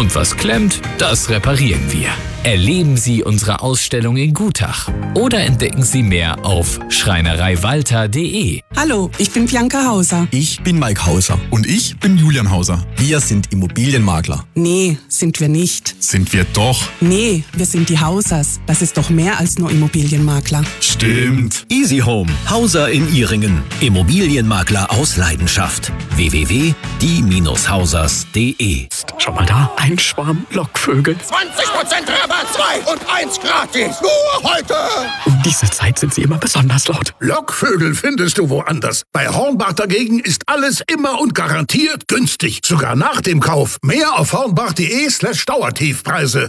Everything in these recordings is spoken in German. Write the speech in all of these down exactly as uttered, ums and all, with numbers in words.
Und was klemmt, das reparieren wir. Erleben Sie unsere Ausstellung in Gutach oder entdecken Sie mehr auf schreinerei walter punkt de. Hallo, ich bin Bianca Hauser. Ich bin Mike Hauser. Und ich bin Julian Hauser. Wir sind Immobilienmakler. Nee, sind wir nicht. Sind wir doch. Nee, wir sind die Hausers. Das ist doch mehr als nur Immobilienmakler. Stimmt. Easy Home, Hauser in Ihringen. Immobilienmakler aus Leidenschaft. w w w punkt die Bindestrich hausers punkt de. Schau mal da, ein Schwarm Lockvögel. zwanzig Prozent Rabatt, zwei und eins gratis. Nur heute. Um diese Zeit sind sie immer besonders laut. Lockvögel findest du woanders. Bei Hornbach dagegen ist alles immer und garantiert günstig. Sogar nach dem Kauf. Mehr auf hornbach punkt de slash Dauertiefpreise.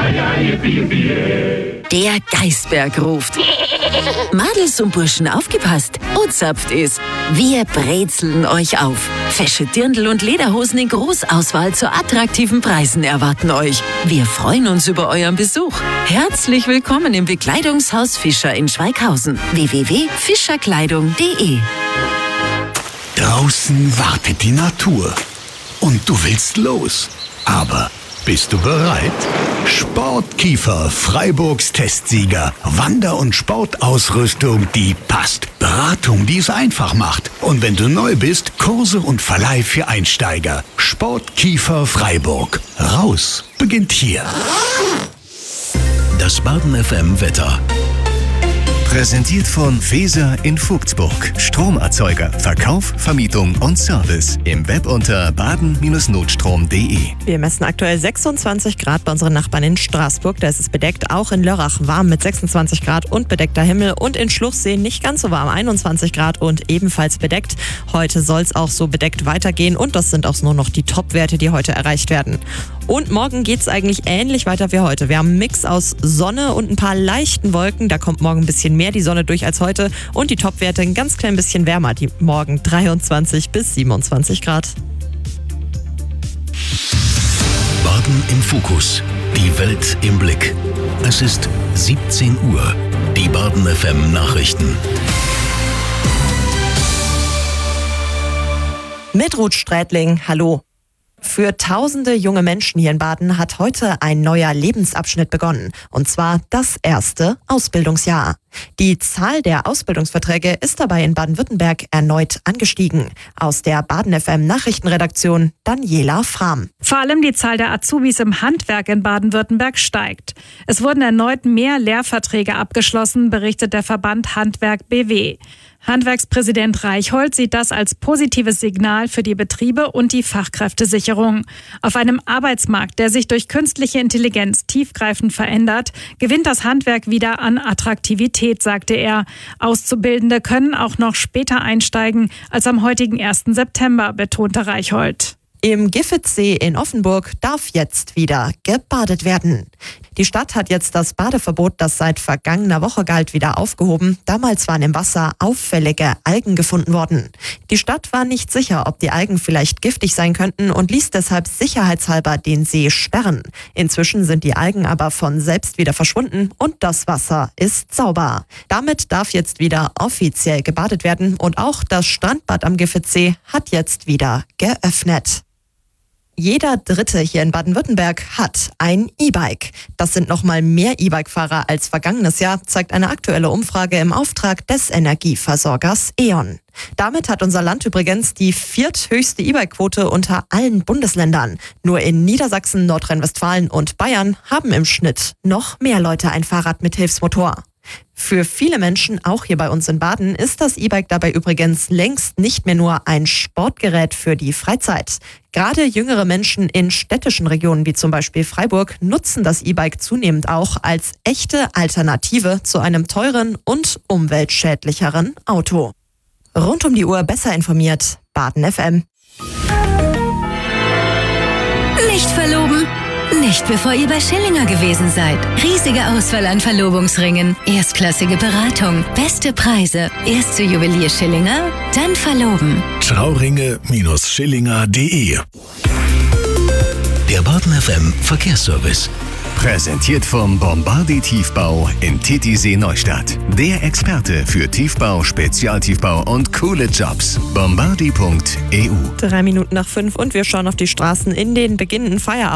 Der Geisberg ruft. Madels und Burschen, aufgepasst. Ozapft ist. Wir brezeln euch auf. Fesche Dirndl und Lederhosen in Großauswahl zu attraktiven Preisen erwarten euch. Wir freuen uns über euren Besuch. Herzlich willkommen im Bekleidungshaus Fischer in Schweighausen. w w w punkt fischerkleidung punkt de. Draußen wartet die Natur. Und du willst los. Aber bist du bereit? Sportkiefer, Freiburgs Testsieger. Wander- und Sportausrüstung, die passt. Beratung, die es einfach macht. Und wenn du neu bist, Kurse und Verleih für Einsteiger. Sportkiefer Freiburg. Raus beginnt hier. Das Baden F M Wetter. Präsentiert von Weser in Vogtsburg. Stromerzeuger, Verkauf, Vermietung und Service. Im Web unter baden Bindestrich notstrom punkt de. Wir messen aktuell sechsundzwanzig Grad bei unseren Nachbarn in Straßburg. Da ist es bedeckt. Auch in Lörrach warm mit sechsundzwanzig Grad und bedeckter Himmel. Und in Schluchsee nicht ganz so warm, einundzwanzig Grad und ebenfalls bedeckt. Heute soll es auch so bedeckt weitergehen. Und das sind auch nur noch die Top-Werte, die heute erreicht werden. Und morgen geht es eigentlich ähnlich weiter wie heute. Wir haben einen Mix aus Sonne und ein paar leichten Wolken. Da kommt morgen ein bisschen mehr die Sonne durch als heute. Und die Topwerte ein ganz klein bisschen wärmer. Die morgen dreiundzwanzig bis siebenundzwanzig Grad. Baden im Fokus. Die Welt im Blick. Es ist siebzehn Uhr. Die Baden F M Nachrichten. Mit Ruth Strätling, hallo. Für tausende junge Menschen hier in Baden hat heute ein neuer Lebensabschnitt begonnen. Und zwar das erste Ausbildungsjahr. Die Zahl der Ausbildungsverträge ist dabei in Baden-Württemberg erneut angestiegen. Aus der Baden F M Nachrichtenredaktion Daniela Frahm. Vor allem die Zahl der Azubis im Handwerk in Baden-Württemberg steigt. Es wurden erneut mehr Lehrverträge abgeschlossen, berichtet der Verband Handwerk B W. Handwerkspräsident Reichhold sieht das als positives Signal für die Betriebe und die Fachkräftesicherung. Auf einem Arbeitsmarkt, der sich durch künstliche Intelligenz tiefgreifend verändert, gewinnt das Handwerk wieder an Attraktivität, sagte er. Auszubildende können auch noch später einsteigen als am heutigen ersten September, betonte Reichhold. Im Giffitsee in Offenburg darf jetzt wieder gebadet werden. Die Stadt hat jetzt das Badeverbot, das seit vergangener Woche galt, wieder aufgehoben. Damals waren im Wasser auffällige Algen gefunden worden. Die Stadt war nicht sicher, ob die Algen vielleicht giftig sein könnten und ließ deshalb sicherheitshalber den See sperren. Inzwischen sind die Algen aber von selbst wieder verschwunden und das Wasser ist sauber. Damit darf jetzt wieder offiziell gebadet werden und auch das Strandbad am Giffitsee hat jetzt wieder geöffnet. Jeder Dritte hier in Baden-Württemberg hat ein E-Bike. Das sind noch mal mehr E-Bike-Fahrer als vergangenes Jahr, zeigt eine aktuelle Umfrage im Auftrag des Energieversorgers E.ON. Damit hat unser Land übrigens die vierthöchste E-Bike-Quote unter allen Bundesländern. Nur in Niedersachsen, Nordrhein-Westfalen und Bayern haben im Schnitt noch mehr Leute ein Fahrrad mit Hilfsmotor. Für viele Menschen, auch hier bei uns in Baden, ist das E-Bike dabei übrigens längst nicht mehr nur ein Sportgerät für die Freizeit. Gerade jüngere Menschen in städtischen Regionen wie zum Beispiel Freiburg nutzen das E-Bike zunehmend auch als echte Alternative zu einem teuren und umweltschädlicheren Auto. Rund um die Uhr besser informiert, Baden F M. Nicht verloben? Nicht bevor ihr bei Schillinger gewesen seid. Riesige Auswahl an Verlobungsringen, erstklassige Beratung, beste Preise. Erst zu Juwelier Schillinger, dann verloben. Trauringe Schillinger punkt de. Der Baden F M Verkehrsservice. Präsentiert vom Bombardier Tiefbau in Titisee Neustadt. Der Experte für Tiefbau, Spezialtiefbau und coole Jobs. bombardier punkt e u. Drei Minuten nach fünf und wir schauen auf die Straßen in den beginnenden Feierabend.